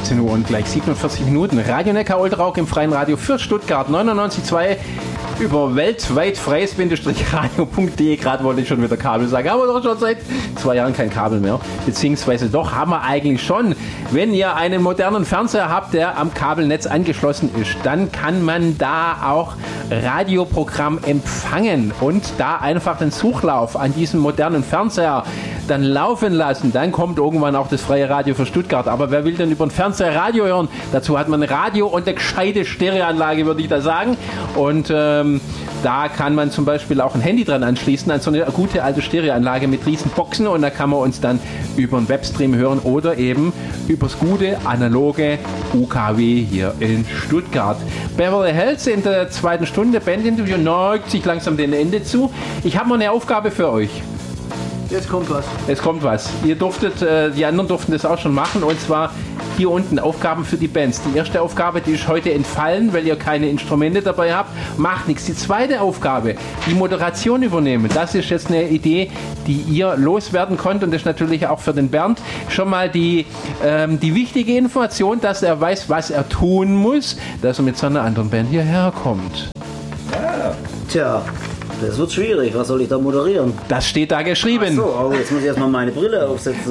16 Uhr und gleich 47 Minuten. Radio Neckar Ultrarock im freien Radio für Stuttgart 99,2 über weltweit freies-radio.de. Gerade wollte ich schon wieder Kabel sagen, aber doch schon seit 2 Jahren kein Kabel mehr. Beziehungsweise doch, haben wir eigentlich schon. Wenn ihr einen modernen Fernseher habt, der am Kabelnetz angeschlossen ist, dann kann man da auch Radioprogramm empfangen und da einfach den Suchlauf an diesem modernen Fernseher dann laufen lassen. Dann kommt irgendwann auch das freie Radio für Stuttgart. Aber wer will denn über den Fernseher Radio hören? Dazu hat man ein Radio und eine gescheite Stereoanlage, würde ich da sagen. Und da kann man zum Beispiel auch ein Handy dran anschließen, an so eine gute alte Stereoanlage mit riesen Boxen, und da kann man uns dann über einen Webstream hören oder eben übers gute analoge UKW hier in Stuttgart. Beverly Hills in der zweiten Stunde, Bandinterview, neigt sich langsam dem Ende zu. Ich habe noch eine Aufgabe für euch. Jetzt kommt was. Es kommt was. Ihr durftet, die anderen durften das auch schon machen, und zwar hier unten Aufgaben für die Bands. Die erste Aufgabe, die ist heute entfallen, weil ihr keine Instrumente dabei habt. Macht nichts. Die zweite Aufgabe, die Moderation übernehmen. Das ist jetzt eine Idee, die ihr loswerden könnt, und das ist natürlich auch für den Bernd schon mal die wichtige Information, dass er weiß, was er tun muss, dass er mit so einer anderen Band hierher kommt. Ja. Tja. Das wird schwierig. Was soll ich da moderieren? Das steht da geschrieben. Ach so, jetzt muss ich erstmal meine Brille aufsetzen.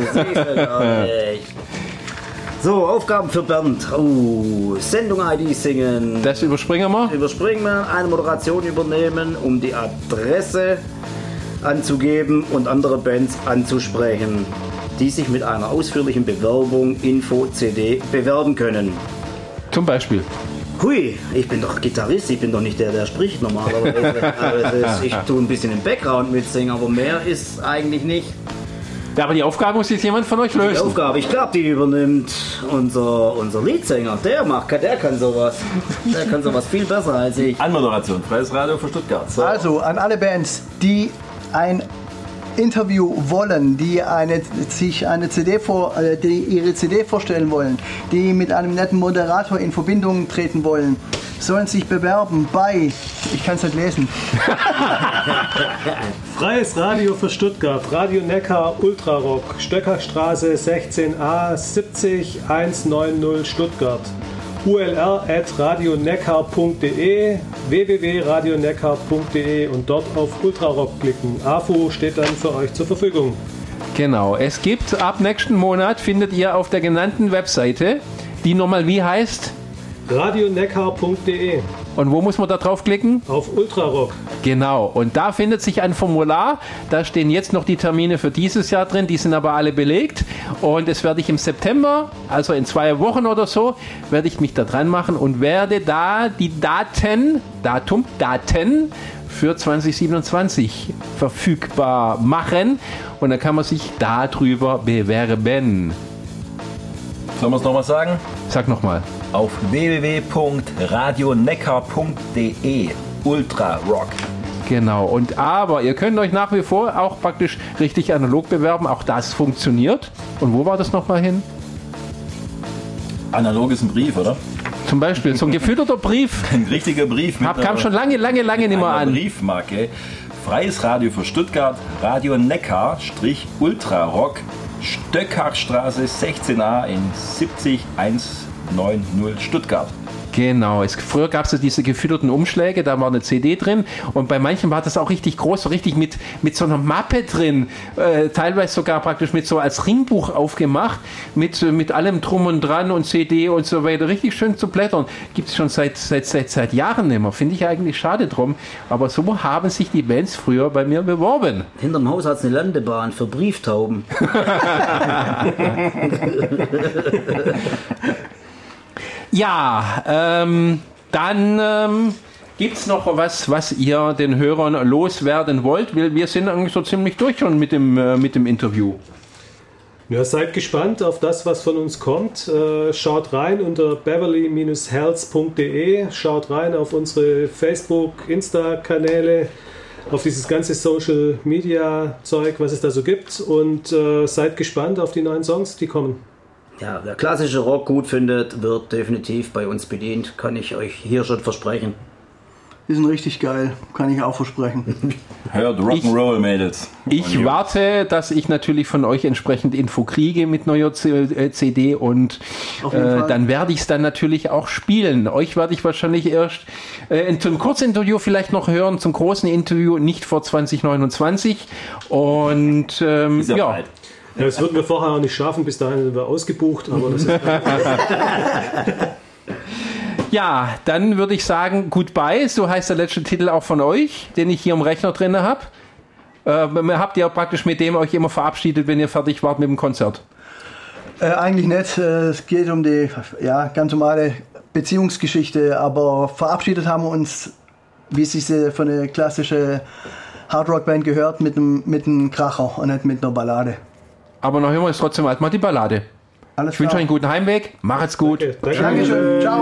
So, Aufgaben für Bernd. Sendung-ID singen. Das überspringen wir. Überspringen wir. Eine Moderation übernehmen, um die Adresse anzugeben und andere Bands anzusprechen, die sich mit einer ausführlichen Bewerbung, Info, CD bewerben können. Zum Beispiel. Hui, ich bin doch Gitarrist, ich bin doch nicht der spricht normalerweise. Ich tue ein bisschen im Background mitsingen, aber mehr ist eigentlich nicht. Ja, aber die Aufgabe muss jetzt jemand von euch lösen. Die Aufgabe, ich glaube, die übernimmt unser Leadsänger. Der kann sowas. Der kann sowas viel besser als ich. Anmoderation, freies Radio für Stuttgart. So. Also, an alle Bands, die ein Interview wollen, die die ihre CD vorstellen wollen, die mit einem netten Moderator in Verbindung treten wollen, sollen sich bewerben bei, ich kann es nicht lesen. Freies Radio für Stuttgart, Radio Neckar Ultrarock, Stöckerstraße 16a 70 190 Stuttgart. ulr@radioneckar.de, www.radioneckar.de und dort auf Ultrarock klicken. AFO steht dann für euch zur Verfügung. Genau, es gibt ab nächsten Monat, findet ihr auf der genannten Webseite, die nochmal wie heißt? radioneckar.de. Und wo muss man da draufklicken? Auf Ultrarock. Genau, und da findet sich ein Formular, da stehen jetzt noch die Termine für dieses Jahr drin, die sind aber alle belegt, und das werde ich im September, also in 2 Wochen oder so, werde ich mich da dran machen und werde da die Daten für 2027 verfügbar machen, und dann kann man sich darüber bewerben. Sollen wir es nochmal sagen? Sag nochmal. Auf www.radioneckar.de Ultrarock. Genau, aber ihr könnt euch nach wie vor auch praktisch richtig analog bewerben, auch das funktioniert. Und wo war das nochmal hin? Analog ist ein Brief, oder? Zum Beispiel, so ein gefütterter Brief. Ein richtiger Brief. Kam schon lange nicht mehr an. Briefmarke. Freies Radio für Stuttgart, Radio Neckar, Ultrarock, Stöckerstraße 16a in 70 190 Stuttgart. Genau, früher gab es ja diese gefütterten Umschläge, da war eine CD drin, und bei manchen war das auch richtig groß, so richtig mit so einer Mappe drin, teilweise sogar praktisch mit so als Ringbuch aufgemacht, mit allem drum und dran und CD und so weiter, richtig schön zu blättern. Gibt es schon seit Jahren nicht mehr, finde ich eigentlich schade drum, aber so haben sich die Bands früher bei mir beworben. Hinterm Haus hat es eine Landebahn für Brieftauben. Ja, dann gibt es noch was ihr den Hörern loswerden wollt. Wir sind eigentlich so ziemlich durch schon mit dem Interview. Ja, seid gespannt auf das, was von uns kommt. Schaut rein unter beverly-health.de. Schaut rein auf unsere Facebook-, Insta-Kanäle, auf dieses ganze Social-Media-Zeug, was es da so gibt. Und seid gespannt auf die neuen Songs, die kommen. Ja, wer klassische Rock gut findet, wird definitiv bei uns bedient, kann ich euch hier schon versprechen. Die sind richtig geil, kann ich auch versprechen. Hört Rock'n'Roll, Mädels. Ich warte, dass ich natürlich von euch entsprechend Info kriege mit neuer CD und dann werde ich es dann natürlich auch spielen. Euch werde ich wahrscheinlich erst zum Kurzinterview vielleicht noch hören, zum großen Interview nicht vor 2029 und Ist ja ja. bald. Ja, das würden wir vorher auch nicht schaffen, bis dahin sind wir ausgebucht, aber das ist Ja, dann würde ich sagen, Goodbye, so heißt der letzte Titel auch von euch, den ich hier im Rechner drin habe. Habt ihr praktisch mit dem euch immer verabschiedet, wenn ihr fertig wart mit dem Konzert? Eigentlich nicht. Es geht um die ganz normale Beziehungsgeschichte, aber verabschiedet haben wir uns, wie es sich für eine klassische Hardrock-Band gehört, mit einem Kracher und nicht mit einer Ballade. Aber noch hören wir jetzt trotzdem halt mal die Ballade. Alles Ich wünsche klar. euch einen guten Heimweg, macht's gut. Danke. Dankeschön. Ciao.